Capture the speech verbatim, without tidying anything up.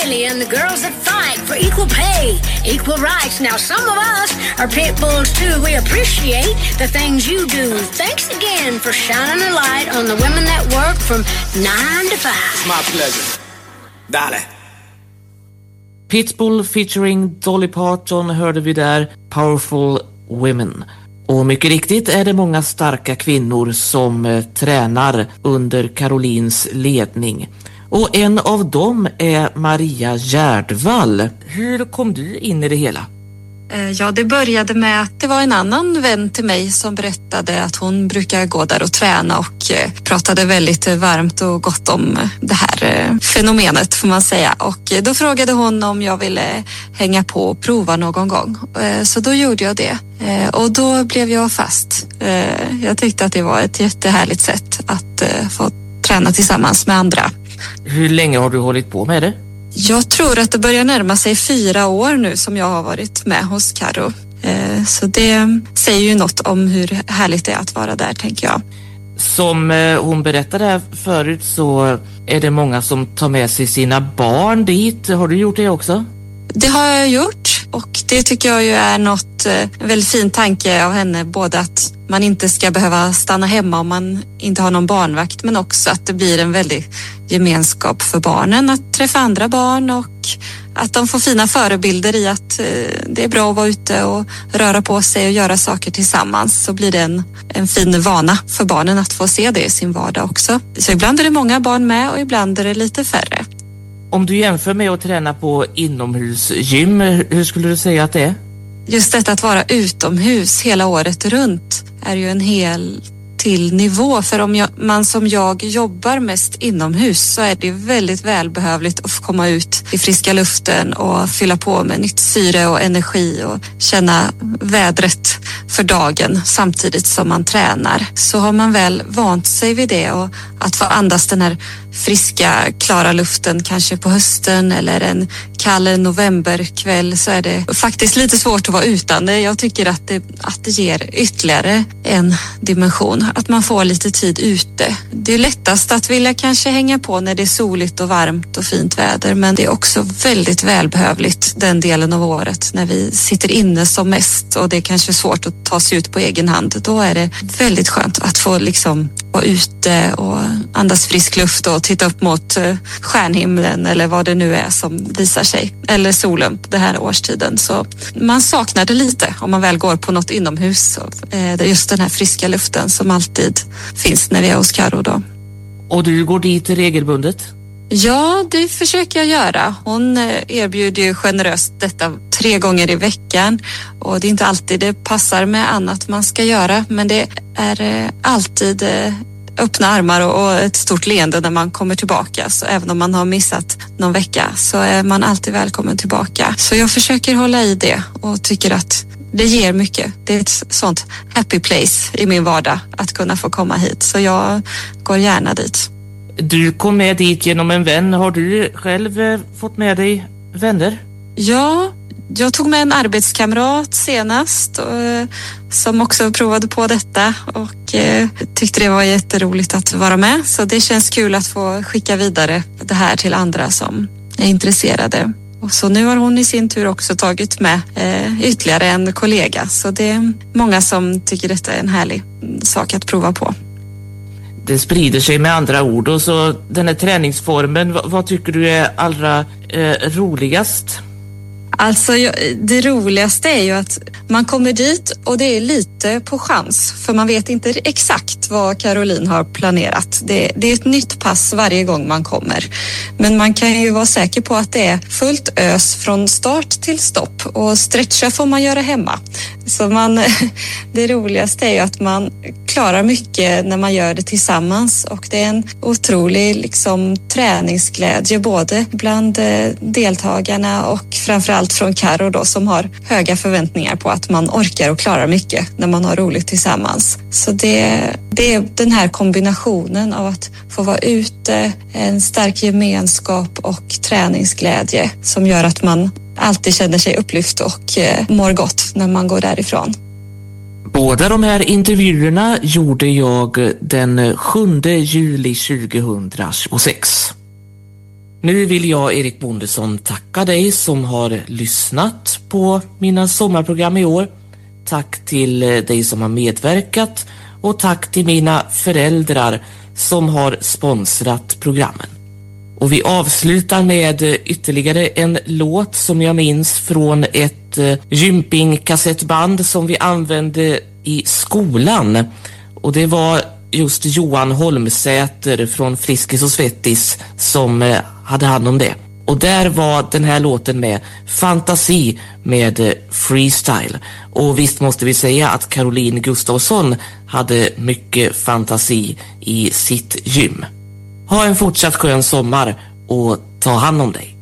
Riley and the girls that fight for equal pay, equal rights. Now some of us are pit bulls too. We appreciate the things you do. Thanks again for shining a light on the women that work from nine to five. It's my pleasure. Dale. Pitbull featuring Dolly Parton hörde vi där, Powerful Women. Och mycket riktigt är det många starka kvinnor som eh, tränar under Carolines ledning. Och en av dem är Maria Gärdvall. Hur kom du in i det hela? Ja, det började med att det var en annan vän till mig som berättade att hon brukar gå där och träna och eh, pratade väldigt varmt och gott om det här eh, fenomenet får man säga. Och eh, då frågade hon om jag ville hänga på och prova någon gång. Eh, så då gjorde jag det. Eh, och då blev jag fast. Eh, jag tyckte att det var ett jättehärligt sätt att eh, få träna tillsammans med andra. Hur länge har du hållit på med det? Jag tror att det börjar närma sig fyra år nu som jag har varit med hos Karo. Så det säger ju något om hur härligt det är att vara där, tänker jag. Som hon berättade här förut så är det många som tar med sig sina barn dit. Har du gjort det också? Det har jag gjort och det tycker jag ju är något väldigt fin tanke av henne. Både att man inte ska behöva stanna hemma om man inte har någon barnvakt, men också att det blir en väldigt gemenskap för barnen att träffa andra barn och att de får fina förebilder i att det är bra att vara ute och röra på sig och göra saker tillsammans. Så blir det en, en fin vana för barnen att få se det i sin vardag också. Så ibland är det många barn med och ibland är det lite färre. Om du jämför med att träna på inomhusgym, hur skulle du säga att det är? Just detta att vara utomhus hela året runt är ju en hel till nivå. För om jag, man som jag jobbar mest inomhus så är det väldigt välbehövligt att få komma ut i friska luften och fylla på med nytt syre och energi och känna vädret för dagen samtidigt som man tränar. Så har man väl vant sig vid det och att få andas den här friska, klara luften kanske på hösten eller en kall novemberkväll så är det faktiskt lite svårt att vara utan det. Jag tycker att det, att det ger ytterligare en dimension. Att man får lite tid ute. Det är lättast att vilja kanske hänga på när det är soligt och varmt och fint väder, men det är också väldigt välbehövligt den delen av året när vi sitter inne som mest och det är kanske svårt att ta sig ut på egen hand. Då är det väldigt skönt att få liksom vara ute och andas frisk luft och titta upp mot stjärnhimlen eller vad det nu är som visar sig. Eller solen på den här årstiden. Så man saknar det lite om man väl går på något inomhus. Det är just den här friska luften som alltid finns när vi är hos Karo då. Och du går dit regelbundet? Ja, det försöker jag göra. Hon erbjuder ju generöst detta tre gånger i veckan och det är inte alltid det passar med annat man ska göra, men det är alltid öppna armar och ett stort leende när man kommer tillbaka. Så även om man har missat någon vecka så är man alltid välkommen tillbaka. Så jag försöker hålla i det och tycker att det ger mycket. Det är ett sånt happy place i min vardag att kunna få komma hit. Så jag går gärna dit. Du kom med dit genom en vän. Har du själv eh, fått med dig vänner? Ja, jag tog med en arbetskamrat senast och, som också provade på detta och eh, tyckte det var jätteroligt att vara med. Så det känns kul att få skicka vidare det här till andra som är intresserade. Och så nu har hon i sin tur också tagit med eh, ytterligare en kollega. Så det är många som tycker detta är en härlig sak att prova på. Det sprider sig med andra ord. Och så den här träningsformen, vad, vad tycker du är allra eh, roligast? Alltså det roligaste är ju att man kommer dit och det är lite på chans. För man vet inte exakt vad Caroline har planerat. Det, det är ett nytt pass varje gång man kommer. Men man kan ju vara säker på att det är fullt ös från start till stopp. Och stretcha får man göra hemma. Så man, det roligaste är ju att man klarar mycket när man gör det tillsammans. Och det är en otrolig liksom, träningsglädje både bland deltagarna och framförallt från Karo då, som har höga förväntningar på att man orkar och klarar mycket när man har roligt tillsammans. Så det, det är den här kombinationen av att få vara ute, en stark gemenskap och träningsglädje som gör att man alltid känner sig upplyft och eh, mår gott när man går därifrån. Båda de här intervjuerna gjorde jag den sjunde juli tjugohundratjugosex. Nu vill jag, Erik Bondesson, tacka dig som har lyssnat på mina sommarprogram i år. Tack till dig som har medverkat och tack till mina föräldrar som har sponsrat programmen. Och vi avslutar med ytterligare en låt som jag minns från ett uh, gympingkassettband som vi använde i skolan. Och det var just Johan Holmsäter från Friskis och Svettis som uh, hade hand om det. Och där var den här låten med, Fantasi med uh, Freestyle. Och visst måste vi säga att Caroline Gustafsson hade mycket fantasi i sitt gym. Ha en fortsatt skön sommar och ta hand om dig.